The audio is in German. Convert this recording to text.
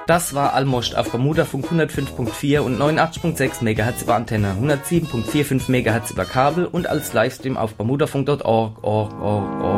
Das war Almost auf Bermudafunk 105.4 und 89.6 MHz über Antenne, 107.45 MHz über Kabel und als Livestream auf bermudafunk.org.